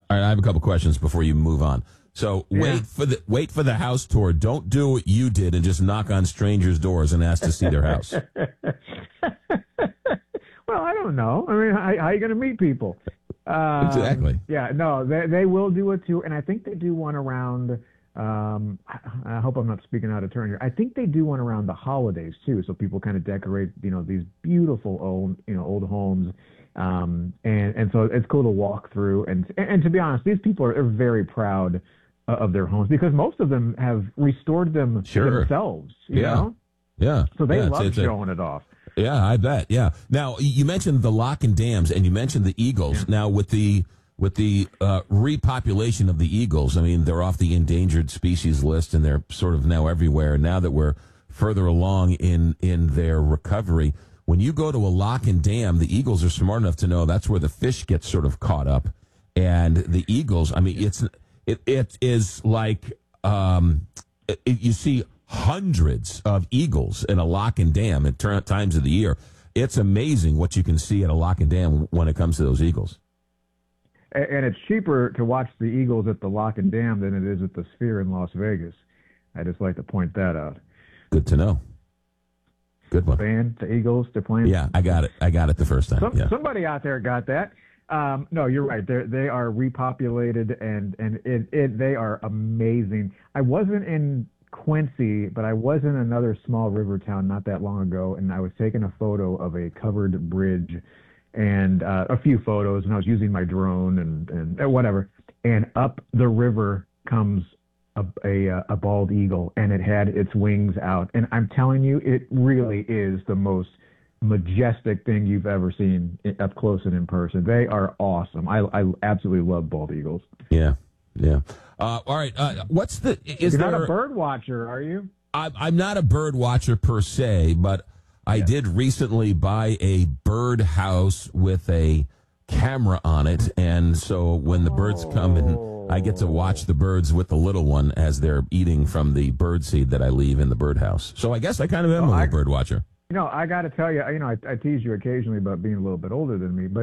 All right, I have a couple questions before you move on. So wait for the house tour. Don't do what you did and just knock on strangers' doors and ask to see their house. Well, I don't know. I mean, how are you going to meet people? Exactly. Yeah, no, they will do it too, and I think they do one around. I hope I'm not speaking out of turn here. I think they do one around the holidays too, so people kind of decorate, these beautiful old homes, and so it's cool to walk through. And to be honest, these people are very proud of their homes because most of them have restored them themselves. You know? Yeah. So they love showing it off. Yeah, I bet. Yeah. Now you mentioned the lock and dams, and you mentioned the eagles. Yeah. Now with the repopulation of the eagles, I mean, they're off the endangered species list, and they're sort of now everywhere. Now that we're further along in their recovery, when you go to a lock and dam, the eagles are smart enough to know that's where the fish get sort of caught up, and the eagles. I mean, it is like you see hundreds of eagles in a lock and dam at times of the year. It's amazing what you can see at a lock and dam when it comes to those eagles. And it's cheaper to watch the Eagles at the Lock and Dam than it is at the Sphere in Las Vegas. I just like to point that out. Good to know. Good one. The Eagles, they're playing. Yeah, I got it the first time. Somebody out there got that. No, you're right. They are repopulated, and they are amazing. I wasn't in Quincy, but I was in another small river town not that long ago, and I was taking a photo of a covered bridge and a few photos, and I was using my drone and whatever. And up the river comes a bald eagle, and it had its wings out. And I'm telling you, it really is the most majestic thing you've ever seen up close and in person. They are awesome. I absolutely love bald eagles. Yeah. All right. You're not a bird watcher, are you? I'm not a bird watcher per se, but I did recently buy a bird house with a camera on it, and so when the birds come in, I get to watch the birds with the little one as they're eating from the bird seed that I leave in the birdhouse. So I guess I kind of am a bird watcher. I got to tell you, I tease you occasionally about being a little bit older than me, but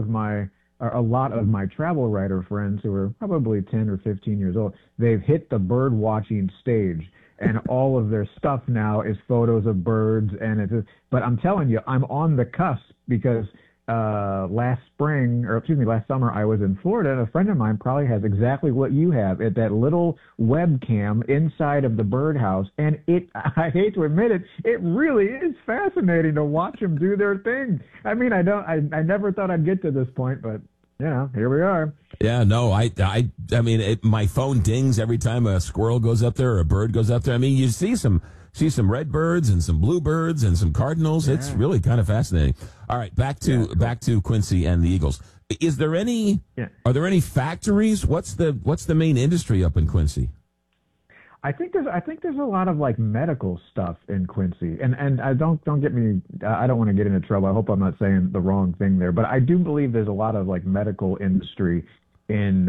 a lot of my travel writer friends who are probably 10 or 15 years old, they've hit the bird watching stage. And all of their stuff now is photos of birds, but I'm telling you, I'm on the cusp because last summer I was in Florida, and a friend of mine probably has exactly what you have at that little webcam inside of the birdhouse, and I hate to admit it, it really is fascinating to watch them do their thing. I mean, I never thought I'd get to this point, but here we are. Yeah, no, I mean, my phone dings every time a squirrel goes up there or a bird goes up there. I mean, you see some red birds and some bluebirds and some cardinals. Yeah. It's really kind of fascinating. All right, back to Quincy and the Eagles. Is there any? Yeah. Are there any factories? What's the main industry up in Quincy? I think there's a lot of like medical stuff in Quincy, and I don't get me. I don't want to get into trouble. I hope I'm not saying the wrong thing there, but I do believe there's a lot of like medical industry in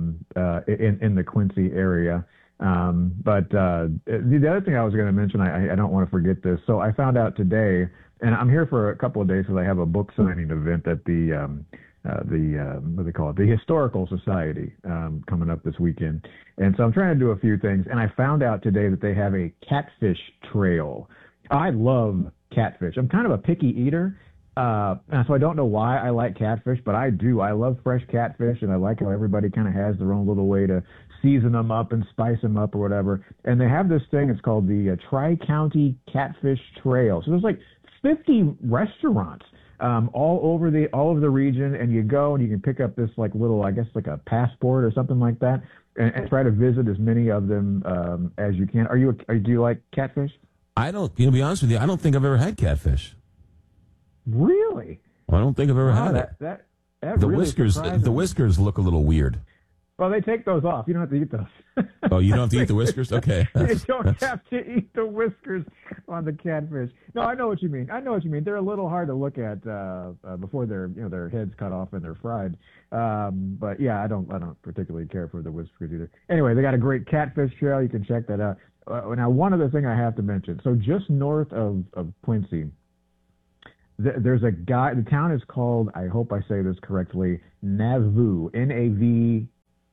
the Quincy area. But the other thing I was going to mention, I don't want to forget this. So I found out today, and I'm here for a couple of days because I have a book signing event at the what do they call it? The Historical Society coming up this weekend. And so I'm trying to do a few things. And I found out today that they have a catfish trail. I love catfish. I'm kind of a picky eater. So I don't know why I like catfish, but I do. I love fresh catfish, and I like how everybody kind of has their own little way to season them up and spice them up or whatever. And they have this thing, it's called the Tri-County Catfish Trail. So there's like 50 restaurants all over the region, and you go and you can pick up this like little, I guess like a passport or something like that, and try to visit as many of them as you can. Do you like catfish? I don't. To be honest with you, I don't think I've ever had catfish. Really? Well, I don't think I've ever had it. That the really whiskers look a little weird. Well, they take those off. You don't have to eat those. Oh, you don't have to eat the whiskers? Okay. You don't have to eat the whiskers on the catfish. No, I know what you mean. They're a little hard to look at before their heads cut off and they're fried. But yeah, I don't particularly care for the whiskers either. Anyway, they got a great catfish trail. You can check that out. Now, one other thing I have to mention. So just north of Quincy, there's a guy. The town is called, I hope I say this correctly, Nauvoo, Navu.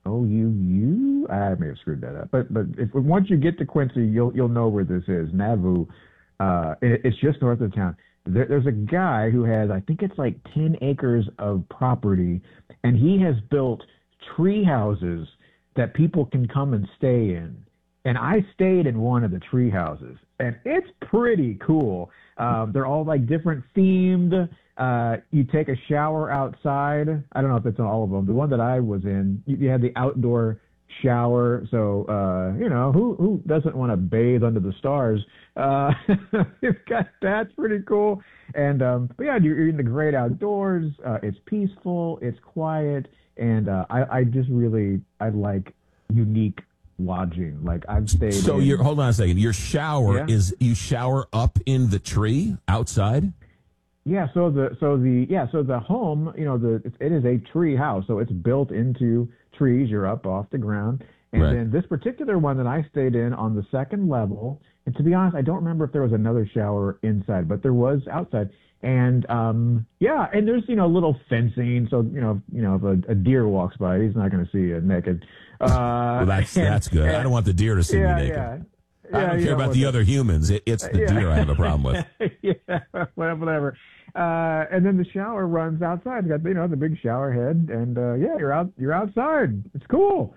Ouu. I may have screwed that up, but if once you get to Quincy, you'll know where this is. Nauvoo. It's just north of town. There's a guy who has, I think it's like 10 acres of property, and he has built tree houses that people can come and stay in. And I stayed in one of the tree houses, and it's pretty cool. They're all like different themed. You take a shower outside. I don't know if it's on all of them. The one that I was in, you had the outdoor shower. So, who doesn't want to bathe under the stars? It's got that's pretty cool. And, but yeah, you're in the great outdoors. It's peaceful. It's quiet. And, I like unique lodging. Like I've stayed. So hold on a second. Your shower is you shower up in the tree outside? Yeah, so the home, it is a tree house, so it's built into trees. You're up off the ground, and then this particular one that I stayed in on the second level. And to be honest, I don't remember if there was another shower inside, but there was outside. And and there's little fencing, so if a deer walks by, he's not going to see you naked. Well, that's good. I don't want the deer to see me naked. Yeah. I don't care about the other humans. It's the deer I have a problem with. Yeah, whatever. And then the shower runs outside. You got the big shower head, and you're outside. It's cool.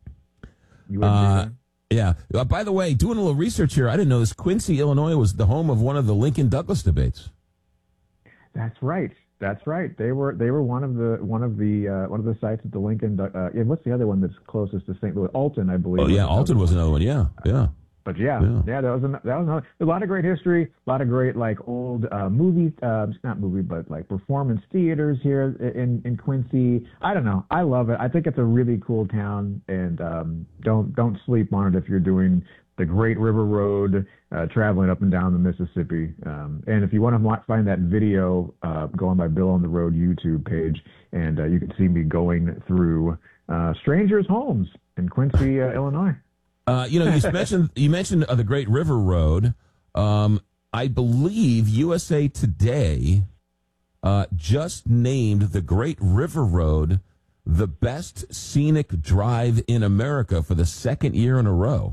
Yeah. By the way, doing a little research here, I didn't know this. Quincy, Illinois, was the home of one of the Lincoln Douglas debates. That's right. They were one of the sites at the Lincoln. What's the other one that's closest to St. Louis? Alton, I believe. Oh yeah, Alton was another one. Yeah. But that was another. A lot of great history, a lot of great like old not movie, but like performance theaters here in Quincy. I don't know. I love it. I think it's a really cool town, and don't sleep on it if you're doing the Great River Road, traveling up and down the Mississippi. And if you want to find that video, go on my Bill on the Road YouTube page, and you can see me going through strangers' homes in Quincy, Illinois. You mentioned the Great River Road. I believe USA Today just named the Great River Road the best scenic drive in America for the second year in a row.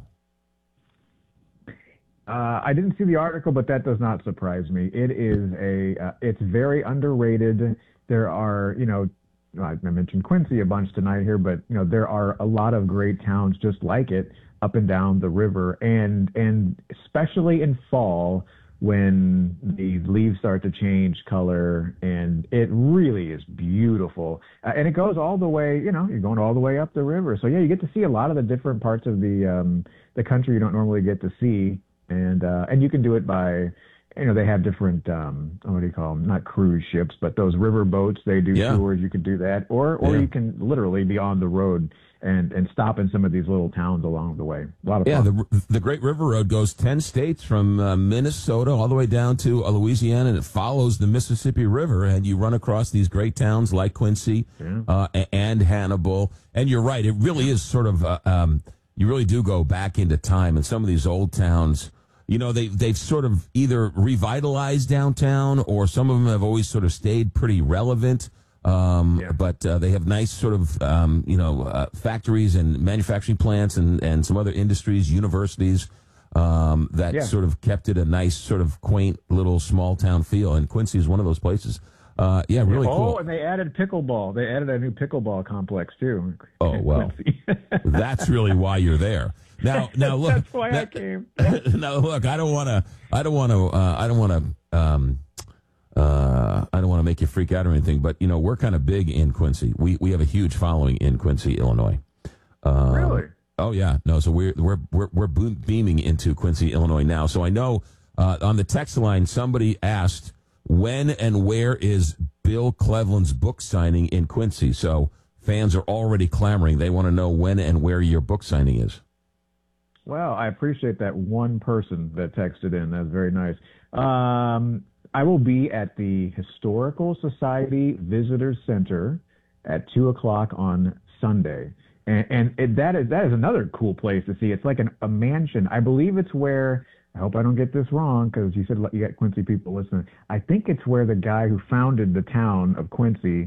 I didn't see the article, but that does not surprise me. It is it's very underrated. There are, I mentioned Quincy a bunch tonight here, but there are a lot of great towns just like it up and down the river, and especially in fall when the leaves start to change color, and it really is beautiful. And it goes all the way, you're going all the way up the river. So yeah, you get to see a lot of the different parts of the country you don't normally get to see, and you can do it by. They have different, what do you call them? Not cruise ships, but those river boats. They do tours. You can do that, or you can literally be on the road and stop in some of these little towns along the way. A lot of fun. The Great River Road goes 10 states from Minnesota all the way down to Louisiana, and it follows the Mississippi River, and you run across these great towns like Quincy and Hannibal. And you're right, it really is sort of, you really do go back into time, and some of these old towns, they've sort of either revitalized downtown, or some of them have always sort of stayed pretty relevant. But they have nice sort of, factories and manufacturing plants and some other industries, universities, that sort of kept it a nice sort of quaint little small town feel. And Quincy is one of those places. Really cool. Oh, and they added pickleball. They added a new pickleball complex too. Oh, well, that's really why you're there. Now look. That's why I came. Now look, I don't want to make you freak out or anything, but we're kind of big in Quincy. We have a huge following in Quincy, Illinois. Really? Oh yeah, no. So we're beaming into Quincy, Illinois now. So I know on the text line somebody asked when and where is Bill Cleveland's book signing in Quincy. So fans are already clamoring. They want to know when and where your book signing is. Well, I appreciate that one person that texted in. That's very nice. I will be at the Historical Society Visitors Center at 2:00 on Sunday. And that is another cool place to see. It's like a mansion. I believe it's where, I hope I don't get this wrong, because you said you got Quincy people listening. I think it's where the guy who founded the town of Quincy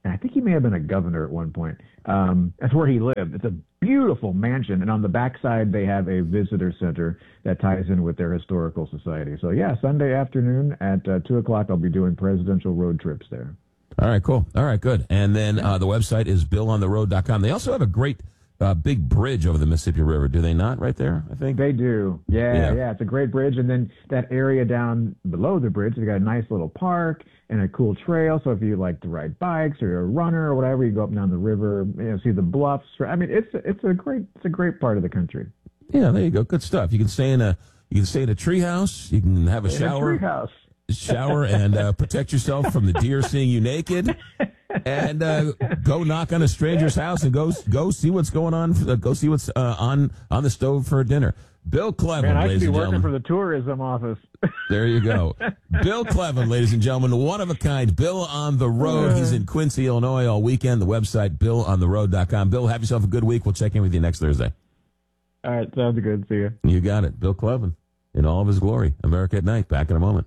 and I think he may have been a governor at one point. That's where he lived. It's a beautiful mansion, and on the backside they have a visitor center that ties in with their historical society. So yeah, Sunday afternoon at 2:00, I'll be doing presidential road trips there. All right, cool. All right, good. And then the website is BillOnTheRoad.com. They also have a great big bridge over the Mississippi River, do they not, right there, I think? They do. Yeah. It's a great bridge. And then that area down below the bridge, you got a nice little park and a cool trail. So if you like to ride bikes or you're a runner or whatever, you go up and down the river, see the bluffs. I mean, it's a great part of the country. Yeah, there you go. Good stuff. You can stay in a treehouse. You can have a shower. Shower and protect yourself from the deer seeing you naked, and go knock on a stranger's house and go see what's going on. Go see what's on the stove for dinner. Bill Cleven, ladies and gentlemen. I should be working for the tourism office. There you go. Bill Cleven, ladies and gentlemen, one of a kind. Bill on the Road. He's in Quincy, Illinois all weekend. The website, BillOnTheRoad.com. Bill, have yourself a good week. We'll check in with you next Thursday. All right, sounds good. See you. You got it. Bill Cleven in all of his glory. America at Night. Back in a moment.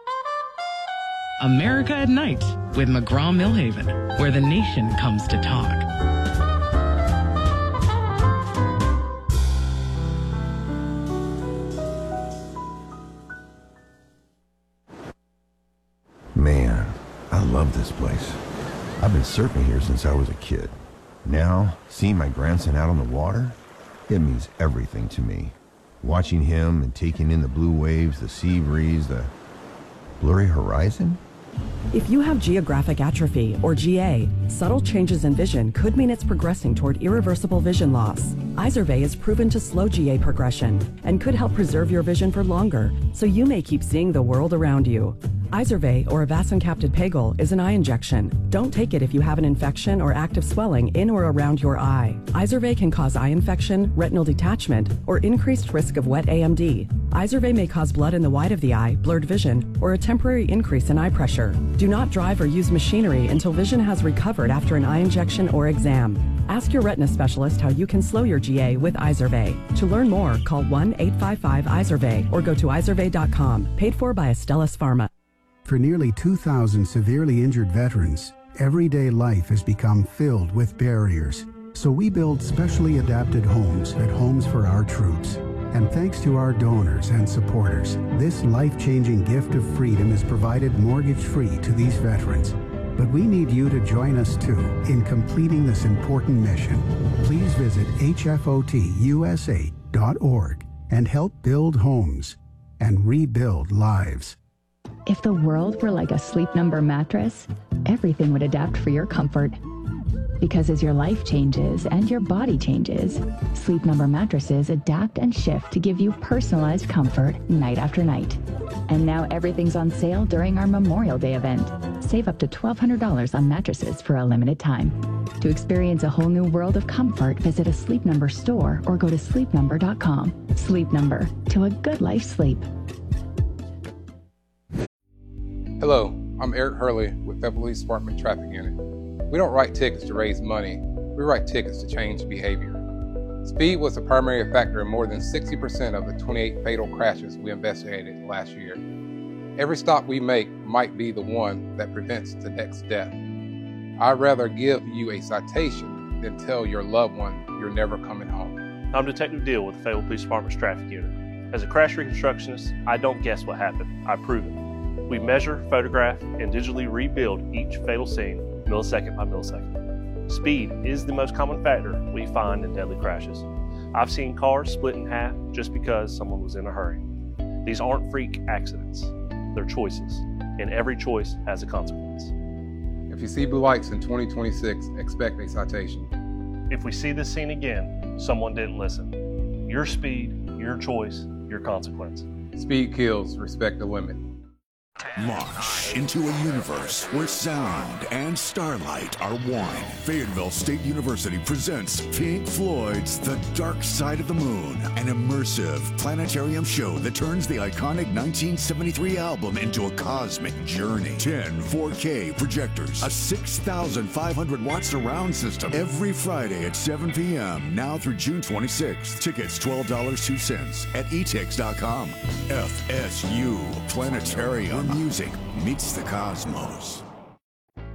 America at Night with McGraw-Millhaven, where the nation comes to talk. Man, I love this place. I've been surfing here since I was a kid. Now, seeing my grandson out on the water, it means everything to me. Watching him and taking in the blue waves, the sea breeze, the blurry horizon. If you have geographic atrophy, or GA, subtle changes in vision could mean it's progressing toward irreversible vision loss. Izervay is proven to slow GA progression and could help preserve your vision for longer, so you may keep seeing the world around you. Izervay, or avacincaptad pegol, is an eye injection. Don't take it if you have an infection or active swelling in or around your eye. Izervay can cause eye infection, retinal detachment, or increased risk of wet AMD. Izervay may cause blood in the white of the eye, blurred vision, or a temporary increase in eye pressure. Do not drive or use machinery until vision has recovered after an eye injection or exam. Ask your retina specialist how you can slow your GA with Izervay. To learn more, call 1-855-IZERVAY or go to izervay.com. Paid for by Astellas Pharma. For nearly 2,000 severely injured veterans, everyday life has become filled with barriers. So we build specially adapted homes at Homes for Our Troops. And thanks to our donors and supporters, this life-changing gift of freedom is provided mortgage-free to these veterans. But we need you to join us too in completing this important mission. Please visit hfotusa.org and help build homes and rebuild lives. If the world were like a Sleep Number mattress, everything would adapt for your comfort. Because as your life changes and your body changes, Sleep Number mattresses adapt and shift to give you personalized comfort night after night. And now everything's on sale during our Memorial Day event. Save up to $1,200 on mattresses for a limited time. To experience a whole new world of comfort, visit a Sleep Number store or go to sleepnumber.com. Sleep Number, to a good life sleep. Hello, I'm Eric Hurley with Federal Police Department Traffic Unit. We don't write tickets to raise money, we write tickets to change behavior. Speed was the primary factor in more than 60% of the 28 fatal crashes we investigated last year. Every stop we make might be the one that prevents the next death. I'd rather give you a citation than tell your loved one you're never coming home. I'm Detective Deal with the Federal Police Department's Traffic Unit. As a crash reconstructionist, I don't guess what happened, I prove it. We measure, photograph, and digitally rebuild each fatal scene millisecond by millisecond. Speed is the most common factor we find in deadly crashes. I've seen cars split in half just because someone was in a hurry. These aren't freak accidents, they're choices, and every choice has a consequence. If you see blue lights in 2026, expect a citation. If we see this scene again, someone didn't listen. Your speed, your choice, your consequence. Speed kills, respect the limit. Launch into a universe where sound and starlight are one. Fayetteville State University presents Pink Floyd's The Dark Side of the Moon, an immersive planetarium show that turns the iconic 1973 album into a cosmic journey. 10 4K projectors, a 6,500 watt surround system, every Friday at 7 p.m., now through June 26th. Tickets $12.02 at etix.com. FSU Planetarium. Music meets the cosmos.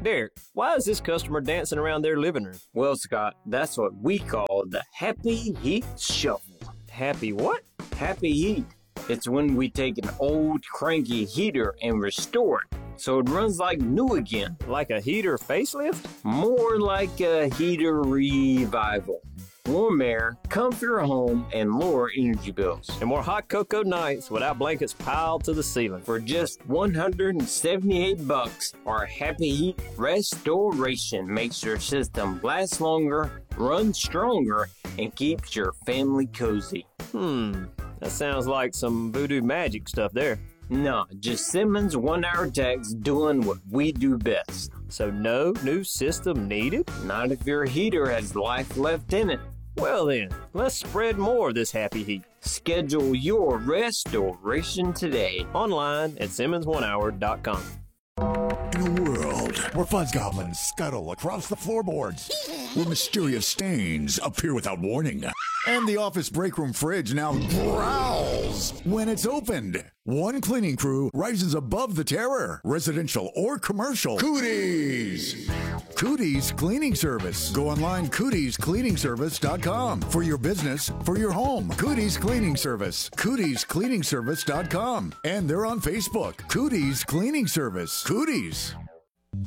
Derek, why is this customer dancing around their living room? Well, Scott, that's what we call the Happy Heat Shuffle. Happy what? Happy Heat. It's when we take an old cranky heater and restore it so it runs like new again. Like a heater facelift? More like a heater revival. Warm air, comfier home, and lower energy bills. And more hot cocoa nights without blankets piled to the ceiling. For just $178, our Happy Heat Restoration makes your system last longer, run stronger, and keeps your family cozy. That sounds like some voodoo magic stuff there. No, just Simmons 1-hour techs doing what we do best. So no new system needed? Not if your heater has life left in it. Well then, let's spread more of this happy heat. Schedule your restoration today. Online at Simmons1hour.com. In a world where fuzz goblins scuttle across the floorboards, where mysterious stains appear without warning, and the office break room fridge now growls when it's opened, one cleaning crew rises above the terror, residential or commercial. Cooties! Cooties Cleaning Service. Go online, Cootie'sCleaningservice.com. For your business, for your home. Cooties Cleaning Service. Cootie'sCleaningservice.com. And they're on Facebook. Cooties Cleaning Service. Cooties.